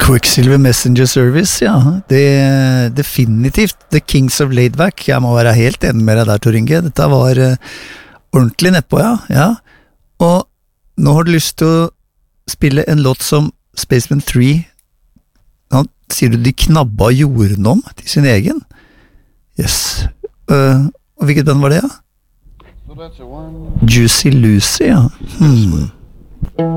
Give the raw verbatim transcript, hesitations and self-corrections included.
Quicksilver Messenger Service, ja. Det, definitivt. The Kings of Laidback. Jeg må være helt enig med deg der, Tor Inge. Dette var uh, ordentlig nedpå, ja. ja. Og nå har du lyst til å spille en låt som Spaceman tre. Nå sier du de knabba jorden om til sin egen. Yes. Uh, og hvilket band var det, ja? So that's a one. Juicy Lucy, ja. Hmm.